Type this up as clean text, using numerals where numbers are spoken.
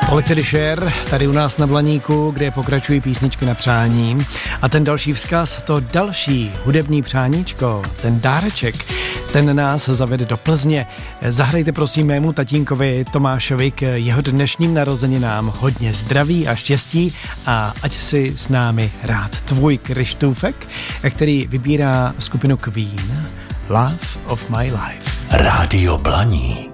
Tolik tedy Cher, tady u nás na Blaníku, kde pokračují písničky na přání. A ten další vzkaz, to další hudební přáníčko, ten dáreček, ten nás zavede do Plzně. Zahrajte prosím mému tatínkovi Tomášovi k jeho dnešním narozeninám hodně zdraví a štěstí a ať si s námi rád tvůj Krištůfek, který vybírá skupinu Queen, Love of My Life. Rádio Blaník.